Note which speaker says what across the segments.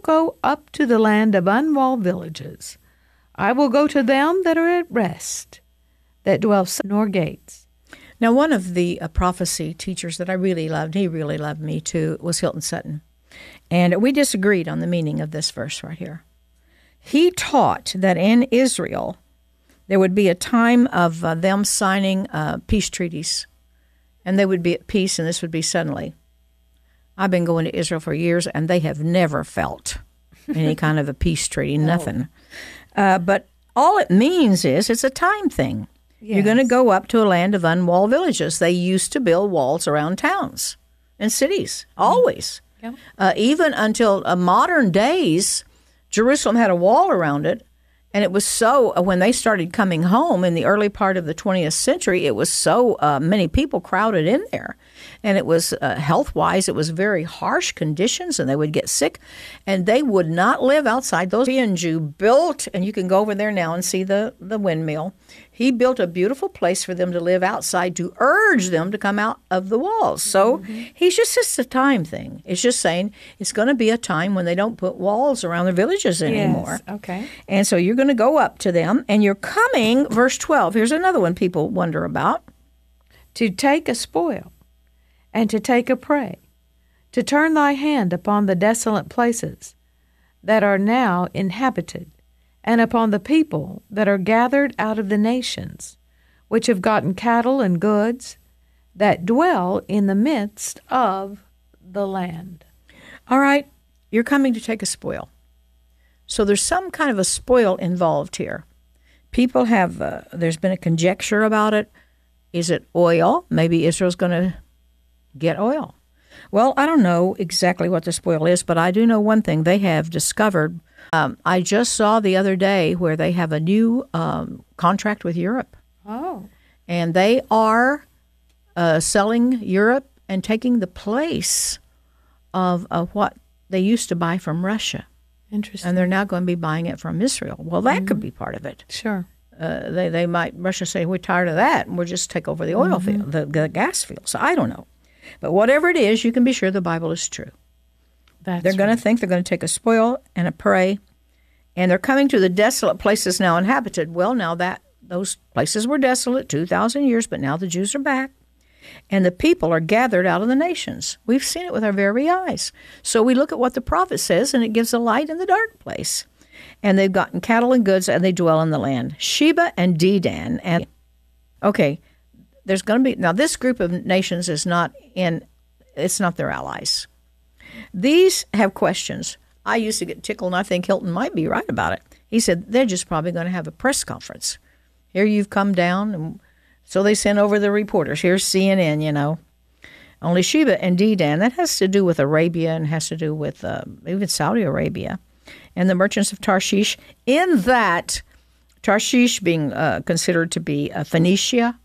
Speaker 1: go up to the land of unwalled villages. I will go to them that are at rest, that dwell nor gates.
Speaker 2: Now, one of the prophecy teachers that I really loved, he really loved me too, was Hilton Sutton. And we disagreed on the meaning of this verse right here. He taught that in Israel, there would be a time of them signing peace treaties, and they would be at peace, and this would be suddenly. I've been going to Israel for years, and they have never felt any kind of a peace treaty, nothing. But all it means is it's a time thing. Yes. You're going to go up to a land of unwalled villages. They used to build walls around towns and cities, always. Yeah. Even until modern days, Jerusalem had a wall around it. And it was so, when they started coming home in the early part of the 20th century, it was so many people crowded in there. And it was, health-wise, it was very harsh conditions, and they would get sick. And they would not live outside. Those Jew built, and you can go over there now and see the windmill. He built a beautiful place for them to live outside to urge them to come out of the walls. So he's just a time thing. It's just saying it's going to be a time when they don't put walls around their villages anymore.
Speaker 1: Yes, okay.
Speaker 2: And so you're going to go up to them, and you're coming, verse 12. Here's another one people wonder about.
Speaker 1: To take a spoil, and to take a prey, to turn thy hand upon the desolate places that are now inhabited, and upon the people that are gathered out of the nations, which have gotten cattle and goods, that dwell in the midst of the land.
Speaker 2: All right, you're coming to take a spoil. So there's some kind of a spoil involved here. People have, there's been a conjecture about it. Is it oil? Maybe Israel's going to get oil. Well, I don't know exactly what the spoil is, but I do know one thing. They have discovered, I just saw the other day where they have a new contract with Europe.
Speaker 1: Oh.
Speaker 2: And they are selling Europe and taking the place of what they used to buy from Russia.
Speaker 1: Interesting.
Speaker 2: And they're now going to be buying it from Israel. Well, that could be part of it.
Speaker 1: Sure.
Speaker 2: They might, Russia say, we're tired of that, and we'll just take over the oil field, the gas field. So I don't know. But whatever it is, you can be sure the Bible is true. They're going to think they're going to take a spoil and a prey, and they're coming to the desolate places now inhabited. Well, now that those places were desolate 2,000 years, but now the Jews are back, and the people are gathered out of the nations. We've seen it with our very eyes. So we look at what the prophet says, and it gives a light in the dark place. And they've gotten cattle and goods, and they dwell in the land. Sheba and Dedan. And okay, there's going to be, now this group of nations is not in, it's not their allies. These have questions. I used to get tickled, and I think Hilton might be right about it. He said, they're just probably going to have a press conference. Here you've come down, and so they sent over the reporters. Here's CNN, you know. Only Sheba and Dedan, that has to do with Arabia and has to do with even Saudi Arabia. And the merchants of Tarshish, in that Tarshish being considered to be Phoenicia,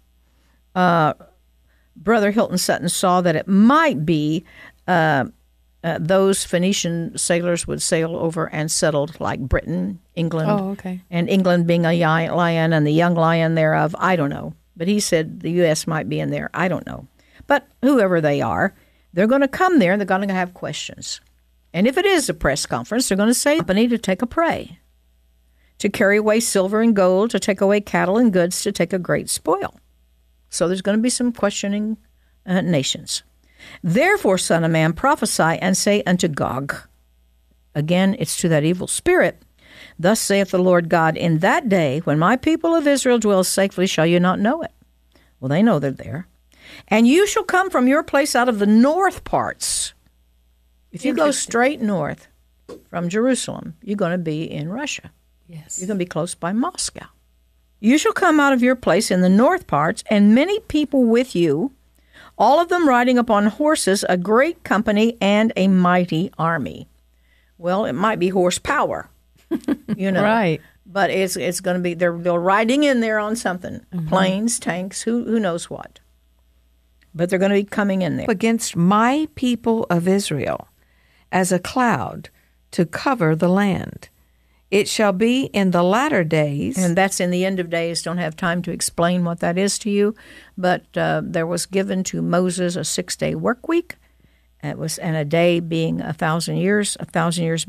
Speaker 2: Brother Hilton Sutton saw that it might be those Phoenician sailors would sail over and settled like Britain, England.
Speaker 1: Oh, okay. And
Speaker 2: England being a lion and the young lion thereof, I don't know. But he said the U.S. might be in there. I don't know. But whoever they are, they're going to come there and they're going to have questions. And if it is a press conference, they're going to say, company to take a prey, to carry away silver and gold, to take away cattle and goods, to take a great spoil. So there's going to be some questioning nations. Therefore, son of man, prophesy and say unto Gog, again, it's to that evil spirit, thus saith the Lord God, in that day when my people of Israel dwell safely, shall you not know it? Well, they know they're there. And you shall come from your place out of the north parts. If you go straight north from Jerusalem, you're going to be in Russia.
Speaker 1: Yes.
Speaker 2: You're going to be close by Moscow. You shall come out of your place in the north parts, and many people with you, all of them riding upon horses, a great company and a mighty army. Well, it might be horsepower, you know.
Speaker 1: Right.
Speaker 2: But it's going to be, they're riding in there on something. Planes, tanks, who knows what. But they're going to be coming in there.
Speaker 1: Against my people of Israel, as a cloud to cover the land. It shall be in the latter days.
Speaker 2: And that's in the end of days. Don't have time to explain what that is to you. But there was given to Moses a 6-day work week. It was, and a day being 1,000 years, 1,000 years